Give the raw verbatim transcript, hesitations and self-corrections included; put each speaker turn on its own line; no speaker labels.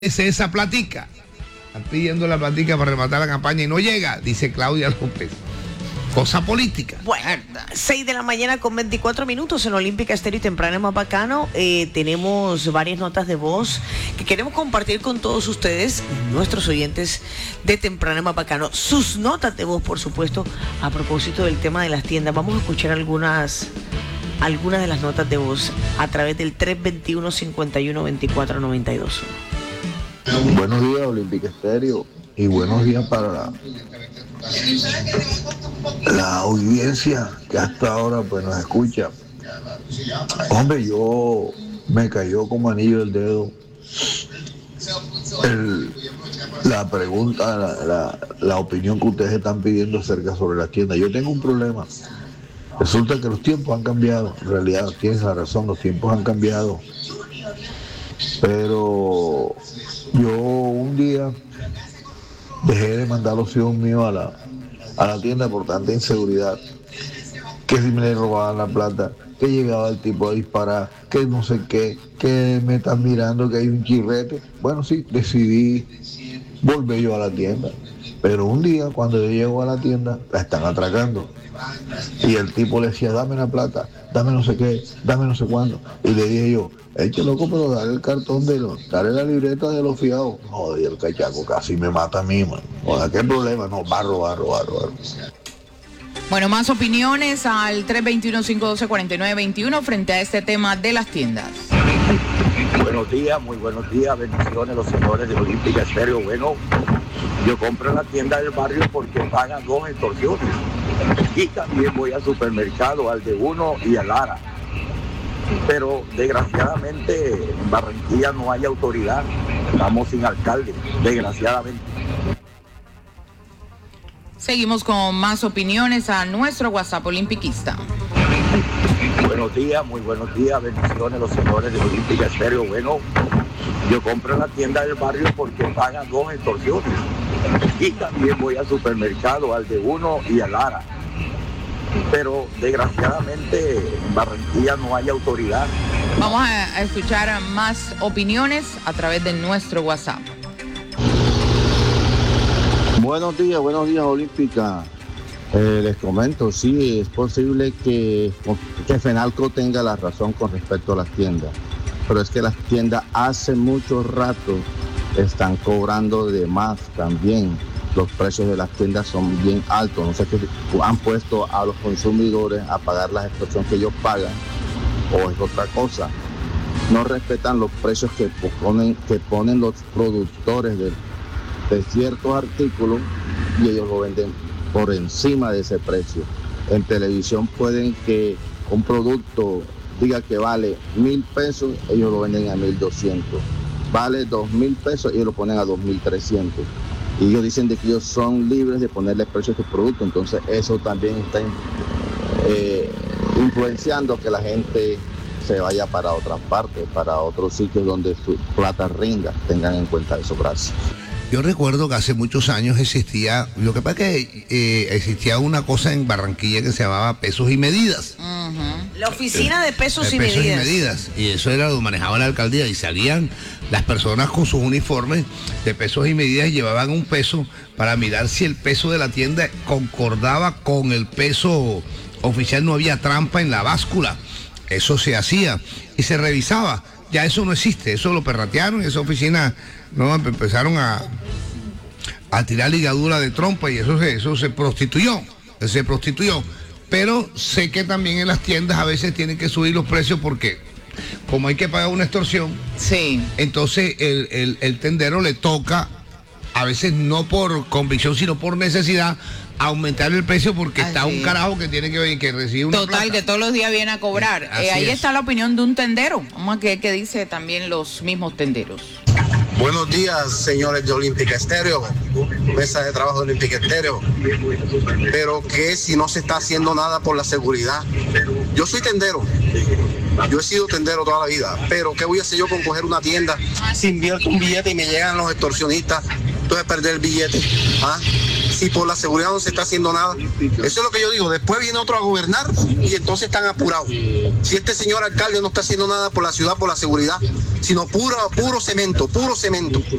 es esa platica. Están pidiendo la platica para rematar la campaña y no llega, dice Claudia López. Cosa política.
Bueno, seis de la mañana con veinticuatro minutos en Olímpica Estéreo y Temprano Más Bacano. Eh, tenemos varias notas de voz que queremos compartir con todos ustedes, nuestros oyentes de Temprano Más Bacano. Sus notas de voz, por supuesto, a propósito del tema de las tiendas. Vamos a escuchar algunas, algunas de las notas de voz a través del tres dos uno, cinco uno, veinticuatro noventa y dos.
Buenos días, Olímpica Estéreo, y buenos días para la, la audiencia que hasta ahora pues nos escucha. Hombre, yo me cayó como anillo del dedo el, la pregunta, la, la, la opinión que ustedes están pidiendo acerca sobre las tiendas. Yo tengo un problema. Resulta que los tiempos han cambiado. En realidad tienes la razón, los tiempos han cambiado. Pero yo un día dejé de mandar a los hijos míos a la, a la tienda por tanta inseguridad, que si me le robaban la plata, que llegaba el tipo a disparar, que no sé qué, que me están mirando, que hay un chirrete. Bueno, sí, decidí volver yo a la tienda. Pero un día, cuando yo llego a la tienda, la están atracando. Y el tipo le decía, dame la plata, dame no sé qué, dame no sé cuándo. Y le dije yo, eche loco, pero dale el cartón de los, dale la libreta de los fiados. Joder, el cachaco casi me mata a mí, man. Joder, ¿qué problema? No, barro, barro, barro, barro.
Bueno, más opiniones al tres dos uno, cinco uno dos, cuatro nueve dos uno frente a este tema de las tiendas.
Buenos días, muy buenos días, bendiciones los señores de Olímpica Estéreo. Bueno, yo compro en la tienda del barrio porque pagan dos extorsiones. Y también voy al supermercado, al de Uno y al Lara. Pero desgraciadamente en Barranquilla no hay autoridad, estamos sin alcalde, desgraciadamente.
Seguimos con más opiniones a nuestro WhatsApp olimpiquista.
Buenos días, muy buenos días, bendiciones los señores de Olímpica Estéreo. Bueno, yo compro en la tienda del barrio porque pagan dos extorsiones. Y también voy al supermercado, al de Uno y al Lara. Pero desgraciadamente en Barranquilla no hay autoridad.
Vamos a, a escuchar más opiniones a través de nuestro WhatsApp.
Buenos días, buenos días, Olímpica. Eh, les comento, sí, es posible que, que FENALCO tenga la razón con respecto a las tiendas, pero es que las tiendas hace mucho rato están cobrando de más también. Los precios de las tiendas son bien altos, no sé qué han puesto a los consumidores a pagar las extorsiones que ellos pagan, o es otra cosa. No respetan los precios que ponen, que ponen los productores de, de ciertos artículos y ellos lo venden por encima de ese precio. En televisión pueden que un producto diga que vale mil pesos, ellos lo venden a mil doscientos. Vale dos mil pesos, ellos lo ponen a dos mil trescientos. Y ellos dicen de que ellos son libres de ponerle precio a estos productos. Entonces eso también está eh, influenciando que la gente se vaya para otras partes, para otros sitios donde su plata rinda. Tengan en cuenta eso, gracias.
Yo recuerdo que hace muchos años existía, lo que pasa es que eh, existía una cosa en Barranquilla que se llamaba pesos y medidas.
Uh-huh. La oficina de pesos,
de
y,
pesos
medidas.
y medidas. Y eso era lo que manejaba la alcaldía y salían las personas con sus uniformes de pesos y medidas y llevaban un peso para mirar si el peso de la tienda concordaba con el peso oficial, no había trampa en la báscula. Eso se hacía y se revisaba. Ya eso no existe, eso lo perratearon y esa oficina no empezaron a, a tirar ligadura de trompa y eso se, eso se prostituyó, se prostituyó. Pero sé que también en las tiendas a veces tienen que subir los precios porque como hay que pagar una extorsión,
sí,
entonces el, el, el tendero le toca, a veces no por convicción, sino por necesidad, aumentar el precio porque Así está un carajo que tiene que, que recibir una
Total, plata. Que todos los días viene a cobrar. Eh, ahí es. Está la opinión de un tendero. Vamos a ver qué dice también los mismos tenderos.
Buenos días, señores de Olímpica Estéreo, mesa de trabajo de Olímpica Estéreo. Pero que si no se está haciendo nada por la seguridad. Yo soy tendero, yo he sido tendero toda la vida, pero ¿qué voy a hacer yo con coger una tienda si invierto un billete y me llegan los extorsionistas? Entonces perder el billete. ¿Ah? si por la seguridad no se está haciendo nada. Eso es lo que yo digo. Después viene otro a gobernar y entonces están apurados. Si este señor alcalde no está haciendo nada por la ciudad, por la seguridad, sino puro, puro cemento, puro cemento.